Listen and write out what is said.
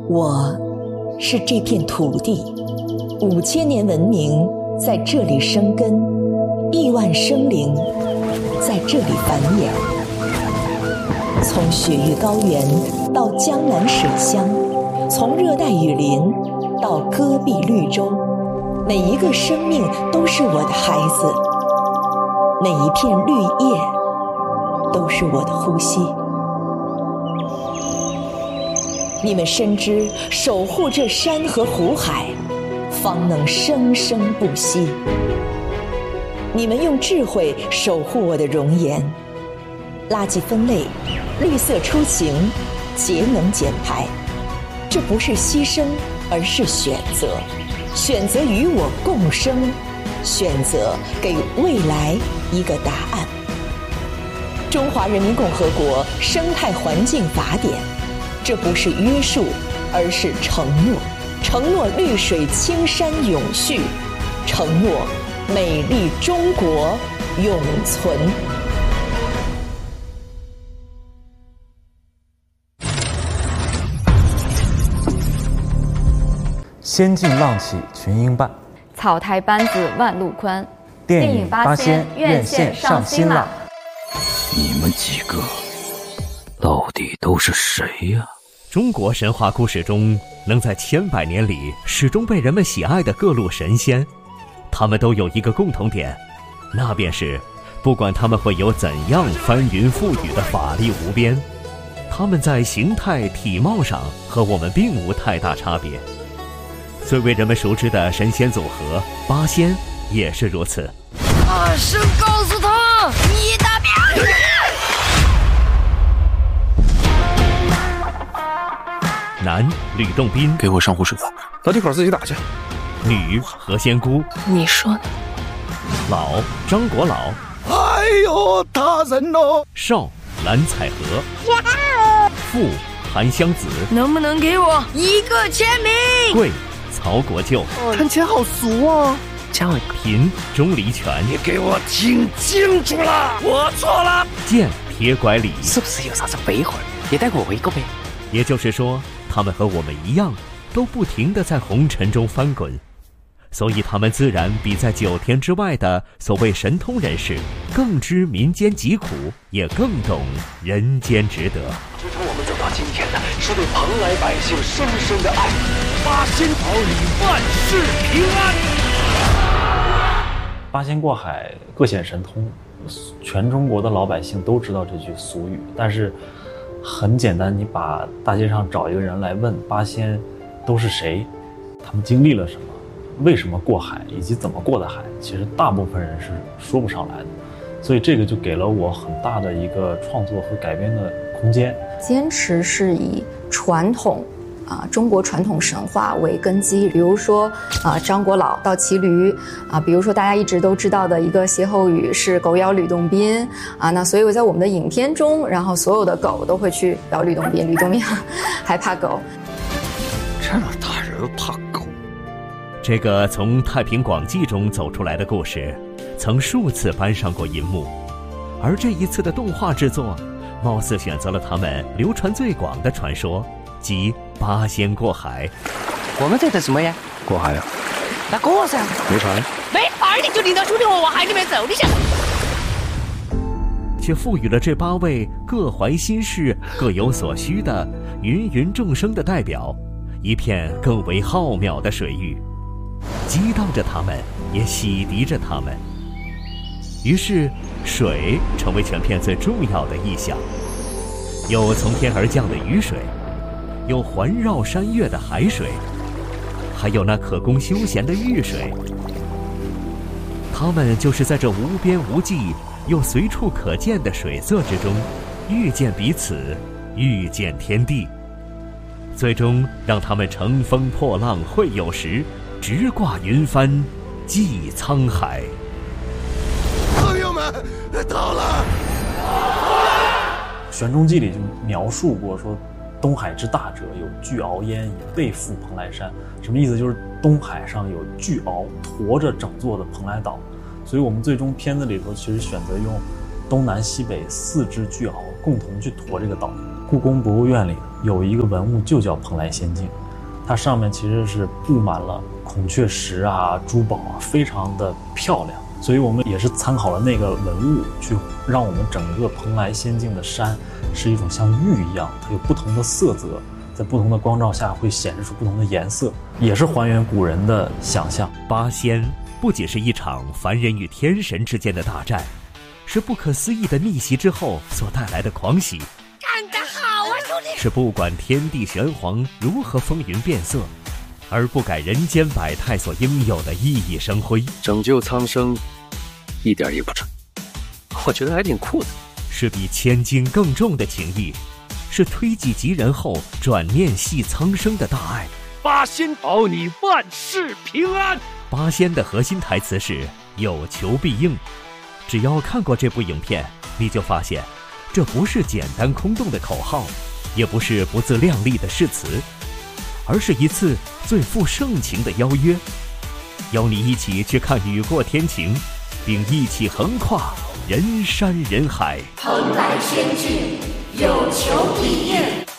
我是这片土地，5000年文明在这里生根，1万生灵在这里繁衍。从雪域高原到江南水乡，从热带雨林到戈壁绿洲，每一个生命都是我的孩子，每一片绿叶都是我的呼吸。你们深知守护这山河湖海，方能生生不息。你们用智慧守护我的容颜，垃圾分类，绿色出行，节能减排，这不是牺牲，而是选择。选择与我共生，选择给未来一个答案。中华人民共和国生态环境法典，这不是约束，而是承诺。承诺绿水青山永续，承诺美丽中国永存。 仙境浪起群英伴， 草台班子万路宽。 电影八仙院线上新了。 你们几个到底都是谁呀？ 中国神话故事中能在千百年里始终被人们喜爱的各路神仙，他们都有一个共同点，那便是不管他们会有怎样翻云覆雨的法力无边，他们在形态体貌上和我们并无太大差别。最为人们熟知的神仙组合八仙也是如此。 大声告诉他，你大便！ 男吕洞宾， 给我上壶水吧， 老弟口自己打去。 女何仙姑， 你说呢？ 老张国老， 哎呦，大人哦！ 少蓝采和，富韩湘子， 能不能给我一个签名？ 贵曹国舅， 看起来好俗啊！ 姜伟， 贫钟离权， 你给我听清楚了，我错了。 贱铁拐李， 是不是有啥子废话？也带我一个呗。 也就是说，他们和我们一样，都不停地在红尘中翻滚，所以他们自然比在9天之外的所谓神通人士更知民间疾苦，也更懂人间值得。 支撑我们走到今天的是对蓬莱百姓深深的爱。八仙桃李，万事平安。 八仙过海，各显神通，全中国的老百姓都知道这句俗语，但是很简单，你把大街上找一个人来问八仙都是谁，他们经历了什么，为什么过海，以及怎么过的海，其实大部分人是说不上来的。所以这个就给了我很大的一个创作和改编的空间。 坚持是以传统中国传统神话为根基，比如说张国老倒骑驴比如说大家一直都知道的一个歇后语是狗咬吕洞宾那所以我在我们的影片中，然后所有的狗都会去咬吕洞宾，吕洞宾还怕狗。 这么大人怕狗？ 这个从《太平广记》中走出来的故事，曾数次搬上过银幕，而这一次的动画制作，貌似选择了他们流传最广的传说，即八仙过海。 我们在等什么呀？ 过海呀？ 那过噻。 没船？ 没法，你就领着兄弟我往海里面走，你想？ 却赋予了这8位各怀心事、各有所需的芸芸众生的代表一片更为浩渺的水域，激荡着他们，也洗涤着他们。于是水成为全片最重要的意象，有从天而降的雨水，有环绕山岳的海水，还有那可供休闲的浴水。他们就是在这无边无际又随处可见的水色之中，遇见彼此，遇见天地，最终让他们乘风破浪会有时，直挂云帆济沧海。 朋友们，到了！ 《玄中记》里就描述过说，东海之大者，有巨鳌焉，以背负蓬莱山。什么意思？就是东海上有巨鳌驮着整座的蓬莱岛。所以我们最终片子里头其实选择用东南西北4只巨鳌共同去驮这个岛。故宫博物院里有一个文物就叫蓬莱仙境，它上面其实是布满了孔雀石啊、珠宝啊，非常的漂亮。所以我们也是参考了那个文物，去让我们整个蓬莱仙境的山是一种像玉一样，它有不同的色泽，在不同的光照下会显示出不同的颜色，也是还原古人的想象。 八仙不仅是一场凡人与天神之间的大战，是不可思议的逆袭之后所带来的狂喜。 干得好啊，兄弟！ 是不管天地玄黄如何风云变色，而不改人间百态所应有的熠熠生辉。 拯救苍生一点也不蠢，我觉得还挺酷的。 是比千金更重的情谊，是推己及人后转念系苍生的大爱。 八仙保你万事平安。 八仙的核心台词是有求必应。只要看过这部影片，你就发现这不是简单空洞的口号，也不是不自量力的誓词，而是一次最富盛情的邀约，邀你一起去看雨过天晴，并一起横跨人山人海。 蓬莱仙境，有求必应。